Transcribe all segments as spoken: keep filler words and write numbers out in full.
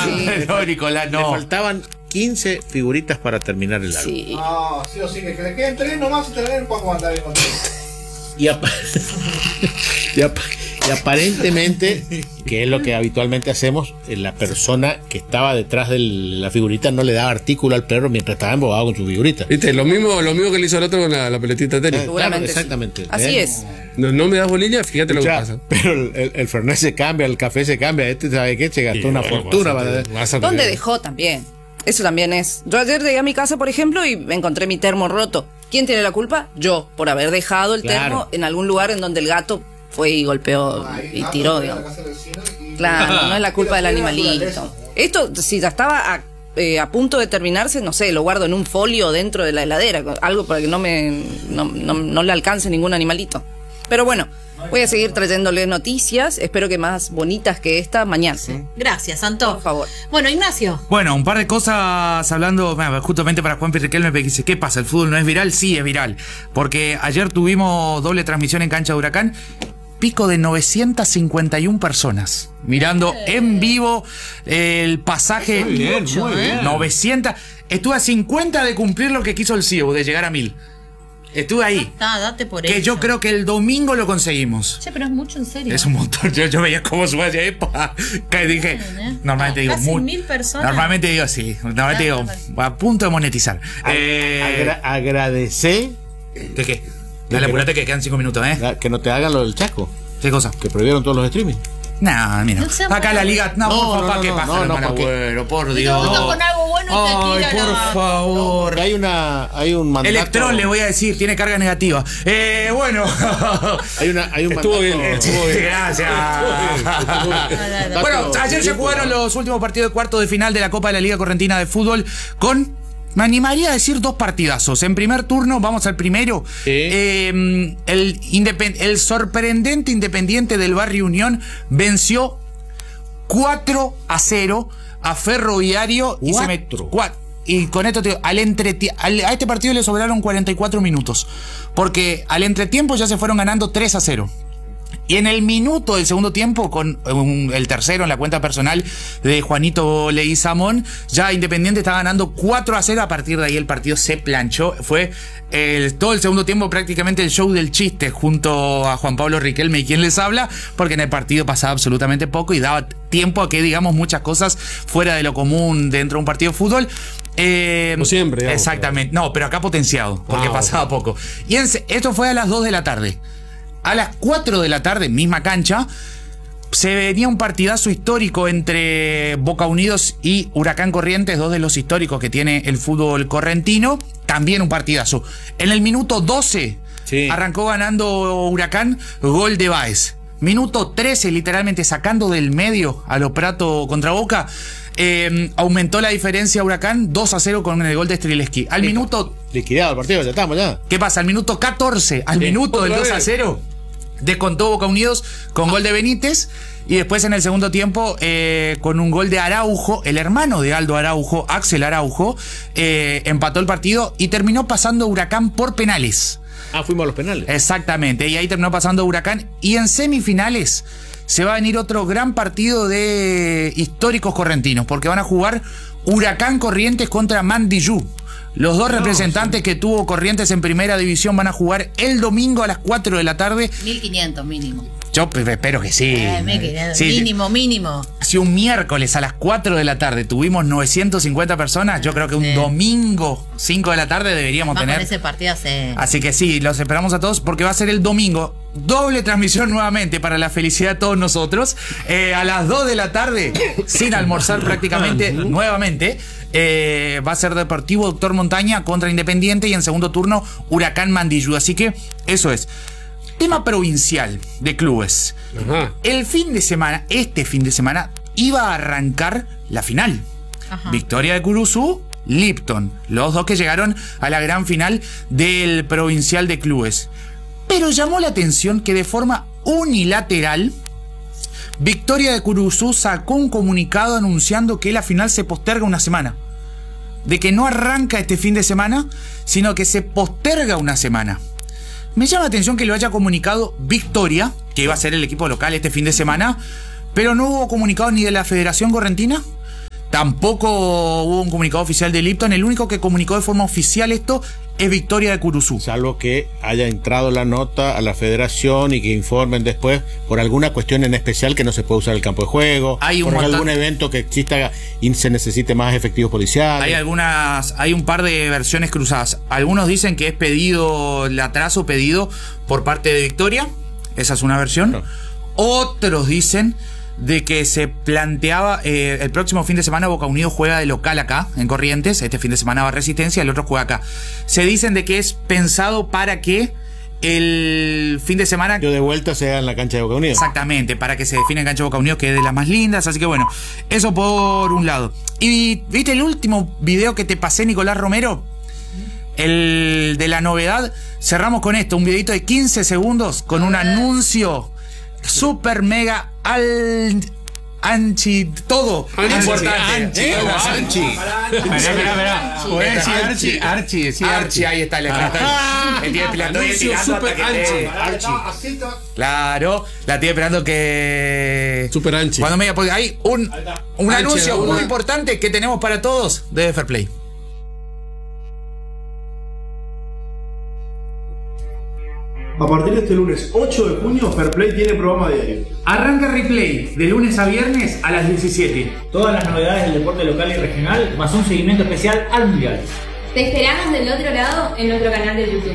no, Nicolás, no. Le faltaban quince figuritas para terminar el álbum. Sí. No, sí o sí, que le queden tres nomás y te ven para aguantar el control. Y, ap y, ap y aparentemente, que es lo que habitualmente hacemos, la persona que estaba detrás de la figurita no le daba artículo al perro mientras estaba embobado con su figurita. ¿Viste? Lo mismo, lo mismo que le hizo el otro con la, la pelotita de tenis. Seguramente Claro, exactamente. sí. Así ¿Eh? es. No, no me das bolilla, fíjate lo que Ya, pasa. pero el, el, el Fernet se cambia, el café se cambia, este sabe qué, se gastó Y una bueno, fortuna. vas a para- tener- vas a ¿Dónde tener- dejó también? Eso también es. Yo ayer llegué a mi casa, por ejemplo, y encontré mi termo roto. ¿Quién tiene la culpa? Yo, por haber dejado el Claro. termo en algún lugar en donde el gato fue y golpeó y tiró, digamos. Claro, no es la culpa del animalito. Esto, si ya estaba a, eh, a punto de terminarse, no sé, lo guardo en un folio dentro de la heladera, algo para que no me no, no, no le alcance ningún animalito. Pero bueno, voy a seguir trayéndole noticias, espero que más bonitas que esta mañana. Sí. Gracias, Santo. Por favor. Bueno, Ignacio. Bueno, un par de cosas hablando, bueno, justamente para Juan Riquelme, que dice, ¿qué pasa? ¿El fútbol no es viral? Sí, es viral. Porque ayer tuvimos doble transmisión en cancha de Huracán, pico de novecientas cincuenta y una personas, mirando en vivo el pasaje. Muy bien, muy bien. novecientas. Estuve a cincuenta de cumplir lo que quiso el C I E U, de llegar a mil. Estuve ahí. Está, date por Que eso. yo creo que el domingo lo conseguimos. Che, pero es mucho en serio. Es un montón. Yo, yo veía cómo subía hacia ahí. pa, Que dije, normalmente digo, Casi muy- mil personas. Normalmente digo sí. Normalmente digo, a punto de monetizar. Eh, Agra agradecer ¿Qué qué? Dale, apurate que quedan cinco minutos, ¿eh? que no te hagan lo del Chaco, ¿Qué cosa? que prohibieron todos los streaming. Nah, mira. No sea Acá la malo. liga. No, No, papá, no, qué no, pájaro, no, no, mal porque- agüero, por Te Dios. gusta con algo bueno y te Ay, tira por la- favor. Porque hay una hay un mandato. Electrón, le voy a decir, tiene carga negativa. Eh, bueno. Hay una hay un Estuvo mandato. bien, estuvo bien. Gracias. Mandato Bueno, ayer se bien jugaron jugado. los últimos partidos de cuarto de final de la Copa de la Liga Correntina de Fútbol con, me animaría a decir, dos partidazos. En primer turno, vamos al primero. Sí. Eh, el, independ- el sorprendente Independiente del Barrio Unión venció cuatro a cero a Ferroviario. Y, se met- Cuatro. cua- y con esto te digo, al entreti- al- a este partido le sobraron cuarenta y cuatro minutos. Porque al entretiempo ya se fueron ganando tres a cero. Y en el minuto del segundo tiempo, con un- el tercero en la cuenta personal de Juanito Leguizamón, ya Independiente está ganando cuatro a cero. A partir de ahí el partido se planchó. Fue el, todo el segundo tiempo prácticamente el show del chiste junto a Juan Pablo Riquelme y quien les habla, porque en el partido pasaba absolutamente poco y daba tiempo a que digamos muchas cosas fuera de lo común dentro de un partido de fútbol. Eh, Como siempre, digamos. Exactamente. No, pero acá potenciado, porque Wow. pasaba poco. Y en, esto fue a las dos de la tarde. A las cuatro de la tarde, misma cancha, se venía un partidazo histórico entre Boca Unidos y Huracán Corrientes, dos de los históricos que tiene el fútbol correntino. También un partidazo. En el minuto doce Sí. arrancó ganando Huracán, gol de Báez. Minuto trece, literalmente sacando del medio a lo Prato contra Boca. Eh, aumentó la diferencia Huracán dos a cero con el gol de Strileski. Al Listo. minuto... Liquidado el partido, ya estamos ya. ¿Qué pasa? Al minuto catorce, al Sí. minuto del Otra dos a vez. cero, descontó Boca Unidos con gol de Benítez. Y después en el segundo tiempo, eh, con un gol de Araujo, el hermano de Aldo Araujo, Axel Araujo, eh, empató el partido y terminó pasando Huracán por penales. Ah, fuimos a los penales. Exactamente, y ahí terminó pasando Huracán. Y en semifinales se va a venir otro gran partido de históricos correntinos, porque van a jugar Huracán Corrientes contra Mandillú. Los dos representantes que tuvo Corrientes en primera división van a jugar el domingo a las cuatro de la tarde. mil quinientos mínimo. Yo pe- espero que sí. Eh, mil quinientos, Sí, mínimo, mínimo. Si un miércoles a las cuatro de la tarde tuvimos novecientas cincuenta personas, yo creo que un Sí. domingo cinco de la tarde deberíamos Más tener. con ese partido se... Así que sí, los esperamos a todos porque va a ser el domingo. Doble transmisión nuevamente para la felicidad de todos nosotros. Eh, a las dos de la tarde, sin almorzar prácticamente, nuevamente. Eh, va a ser Deportivo Doctor Montaña contra Independiente y en segundo turno Huracán Mandillú. Así que eso es. Tema provincial de clubes. Ajá. El fin de semana, este fin de semana, iba a arrancar la final. Ajá. Victoria de Curuzú, Lipton. Los dos que llegaron a la gran final del provincial de clubes. Pero llamó la atención que de forma unilateral, Victoria de Curuzú sacó un comunicado anunciando que la final se posterga una semana. De que no arranca este fin de semana, sino que se posterga una semana. Me llama la atención que lo haya comunicado Victoria, que iba a ser el equipo local este fin de semana, pero no hubo comunicado ni de la Federación Correntina, Tampoco hubo un comunicado oficial de Lipton. El único que comunicó de forma oficial esto es Victoria de Curuzú. Salvo que haya entrado la nota a la federación y que informen después por alguna cuestión en especial que no se puede usar el campo de juego, hay un por montón, algún evento que exista y se necesite más efectivos policiales. Hay algunas, hay un par de versiones cruzadas. Algunos dicen que es pedido, el atraso pedido por parte de Victoria. Esa es una versión. No. Otros dicen de que se planteaba eh, el próximo fin de semana Boca Unidos juega de local acá en Corrientes, este fin de semana va Resistencia, el otro juega acá. Se dicen de que es pensado para que el fin de semana yo de vuelta sea en la cancha de Boca Unidos. Exactamente, para que se define en cancha de Boca Unidos, que es de las más lindas, así que bueno, eso por un lado. Y ¿viste el último video que te pasé, Nicolás Romero? El de la novedad. Cerramos con esto, un videito de quince segundos con un anuncio super mega al anchi todo. Anchi, Anchi, ¿Eh? Anchi. Esperá, esperá, esperá. Podés decir Archie, Archie, decir Archie, ahí está, le está. El tío esperando y tirando hasta que te- Archie. Claro, la estoy esperando que. Super Anchi. Cuando me diga, porque hay un, un Anchi, anuncio una- muy importante que tenemos para todos de Fair Play. A partir de este lunes ocho de junio, Fair Play tiene programa diario. Arranca Replay de lunes a viernes a las diecisiete. Todas las novedades del deporte local y regional, más un seguimiento especial al Mundial. Te esperamos del otro lado en nuestro canal de YouTube.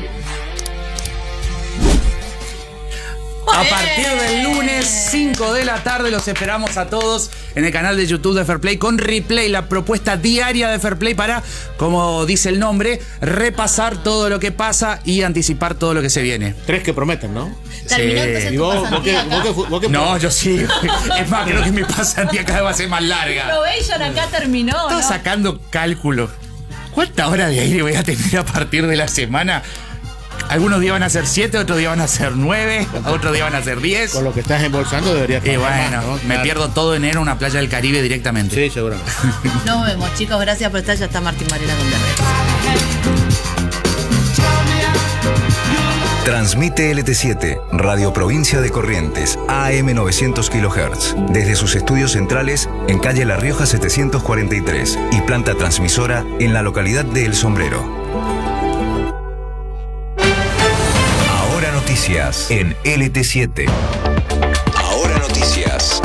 A partir del lunes cinco de la tarde los esperamos a todos en el canal de YouTube de Fair Play con Replay, la propuesta diaria de Fair Play para, como dice el nombre, repasar todo lo que pasa y anticipar todo lo que se viene. Tres que prometen, ¿no? Terminó Sí. entonces ¿Y tu vos, vos qué, pasantía vos qué acá. fu- vos qué No, yo sí. Es más, creo que mi pasantía cada vez va a ser más larga. Probation acá terminó, Estaba ¿no? sacando cálculo. ¿Cuánta hora de aire voy a tener a partir de la semana? Algunos días van a ser siete, otros días van a ser nueve, otros días van a ser diez. Con lo que estás embolsando debería Y trabajar bueno, más, ¿no? me Claro. pierdo todo enero en una playa del Caribe directamente. Sí, seguramente. Nos vemos, chicos. Gracias por estar. Ya está Martín Varela con Guerrero. Transmite L T siete, Radio Provincia de Corrientes, A M novecientos kilohertz, desde sus estudios centrales en calle La Rioja setecientos cuarenta y tres y planta transmisora en la localidad de El Sombrero. Ahora noticias en L T siete. Ahora noticias.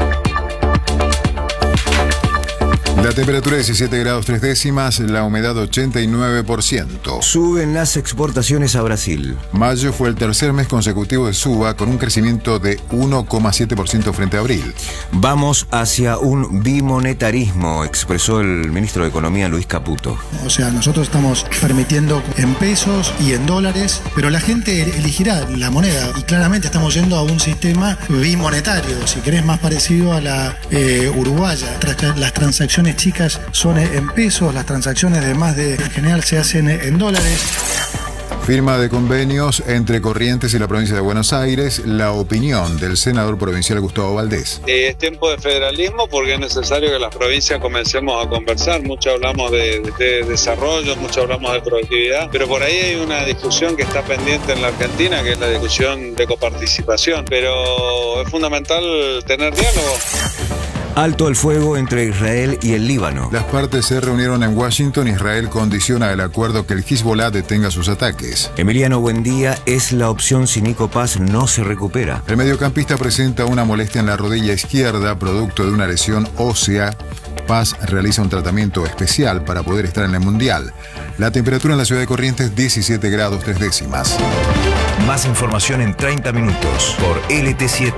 La temperatura diecisiete grados tres décimas, la humedad ochenta y nueve por ciento. Suben las exportaciones a Brasil. Mayo fue el tercer mes consecutivo de suba con un crecimiento de uno coma siete por ciento frente a abril. Vamos hacia un bimonetarismo, expresó el ministro de Economía Luis Caputo. O sea, nosotros estamos permitiendo en pesos y en dólares, pero la gente elegirá la moneda y claramente estamos yendo a un sistema bimonetario, si querés más parecido a la eh, uruguaya. Tra- Las transacciones chicas son en pesos, las transacciones de más de en general se hacen en dólares. Firma de convenios entre Corrientes y la provincia de Buenos Aires, la opinión del senador provincial Gustavo Valdés. Eh, es tiempo de federalismo porque es necesario que las provincias comencemos a conversar. Mucho hablamos de, de desarrollo, mucho hablamos de productividad, pero por ahí hay una discusión que está pendiente en la Argentina, que es la discusión de coparticipación. Pero es fundamental tener diálogo. Alto el fuego entre Israel y el Líbano. Las partes se reunieron en Washington. Israel condiciona el acuerdo que el Hezbollah detenga sus ataques. Emiliano Buendía es la opción si Nico Paz no se recupera. El mediocampista presenta una molestia en la rodilla izquierda, producto de una lesión ósea. Paz realiza un tratamiento especial para poder estar en el Mundial. La temperatura en la ciudad de Corrientes, diecisiete grados tres décimas. Más información en treinta minutos por L T siete.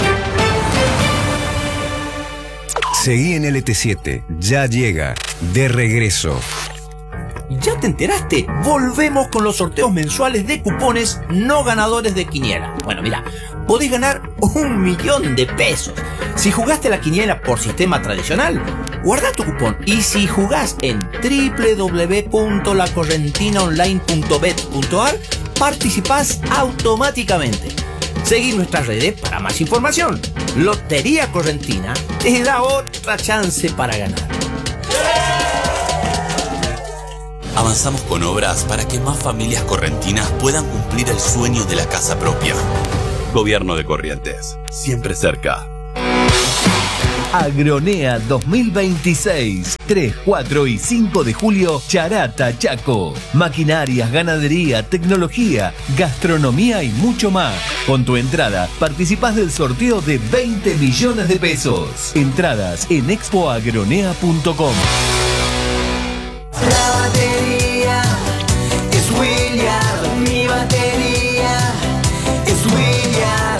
Seguí en L T siete, ya llega, de regreso. ¿Ya te enteraste? Volvemos con los sorteos mensuales de cupones no ganadores de quiniela. Bueno, mira, podés ganar un millón de pesos. Si jugaste la quiniela por sistema tradicional, guarda tu cupón. Y si jugás en doble u doble u doble u punto la correntina online punto bet punto a r, participás automáticamente. Seguí nuestras redes para más información. Lotería Correntina te da otra chance para ganar. Avanzamos con obras para que más familias correntinas puedan cumplir el sueño de la casa propia. Gobierno de Corrientes, siempre cerca. Agronea dos mil veintiséis. tres, cuatro y cinco de julio, Charata, Chaco. Maquinarias, ganadería, tecnología, gastronomía y mucho más. Con tu entrada, participás del sorteo de veinte millones de pesos. Entradas en expo agronea punto com. La batería es Williard, mi batería es Williard.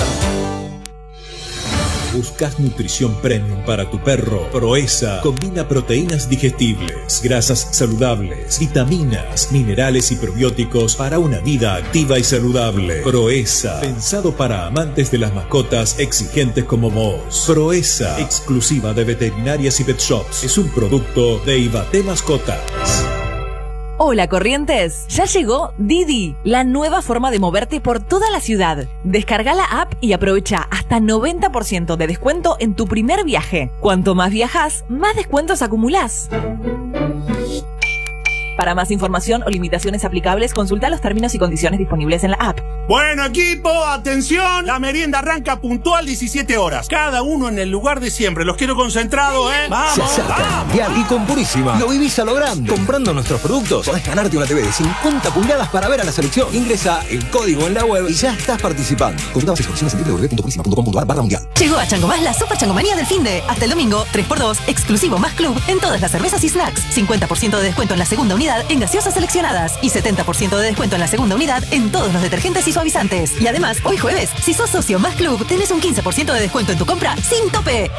¿Buscas nutrición premium para tu perro? Proesa combina proteínas digestibles, grasas saludables, vitaminas, minerales y probióticos para una vida activa y saludable. Proesa, pensado para amantes de las mascotas exigentes como vos. Proesa, exclusiva de veterinarias y pet shops. Es un producto de Ibate Mascotas. Hola Corrientes, ya llegó Didi, la nueva forma de moverte por toda la ciudad. Descarga la app y aprovecha hasta noventa por ciento de descuento en tu primer viaje. Cuanto más viajas, más descuentos acumulás. Para más información o limitaciones aplicables, consulta los términos y condiciones disponibles en la app. Bueno, equipo, atención. La merienda arranca puntual diecisiete horas. Cada uno en el lugar de siempre. Los quiero concentrados, ¿eh? ¡Vamos! Se acerca el Mundial y con Purísima lo vivís a lo grande. Comprando nuestros productos podés ganarte una T V de cincuenta pulgadas para ver a la selección. Ingresa el código en la web y ya estás participando. Consulta bases y condiciones en w w w punto purísima punto com punto a r barra mundial. Llegó a Chango Más la super changomanía del finde. Hasta el domingo, tres por dos, exclusivo más club en todas las cervezas y snacks. cincuenta por ciento de descuento en la segunda unidad en gaseosas seleccionadas y setenta por ciento de descuento en la segunda unidad en todos los detergentes y suavizantes. Y además, hoy jueves, si sos socio más club, tenés un quince por ciento de descuento en tu compra sin tope.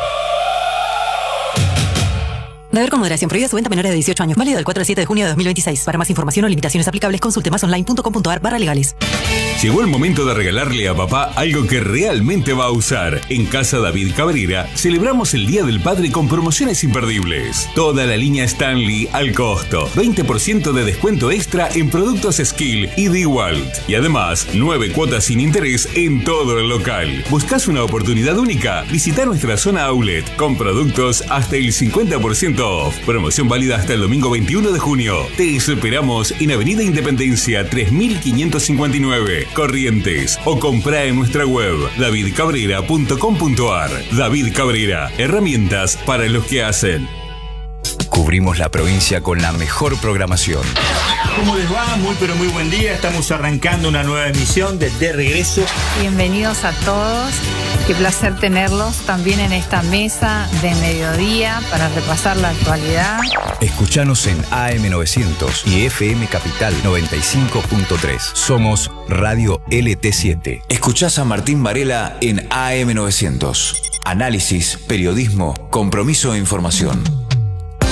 Beber con moderación. Prohibida su venta a menores de dieciocho años. Válido del cuatro al siete de junio de dos mil veintiséis. Para más información o limitaciones aplicables, consulte más online punto com punto a r barra legales. Llegó el momento de regalarle a papá algo que realmente va a usar. En Casa David Cabrera celebramos el Día del Padre con promociones imperdibles. Toda la línea Stanley al costo. veinte por ciento de descuento extra en productos Skill y DeWalt. Y además, nueve cuotas sin interés en todo el local. ¿Buscas una oportunidad única? Visita nuestra zona outlet con productos hasta el cincuenta por ciento off. Promoción válida hasta el domingo veintiuno de junio. Te esperamos en Avenida Independencia tres mil quinientos cincuenta y nueve, Corrientes. O comprá en nuestra web david cabrera punto com punto a r. David Cabrera, herramientas para los que hacen. Cubrimos la provincia con la mejor programación. ¿Cómo les va? Muy pero muy buen día. Estamos arrancando una nueva emisión de De Regreso. Bienvenidos a todos. Qué placer tenerlos también en esta mesa de mediodía para repasar la actualidad. Escuchanos en A M novecientos y F M Capital noventa y cinco punto tres. Somos Radio L T siete. Escuchás a Martín Varela en A M novecientos. Análisis, periodismo, compromiso e información.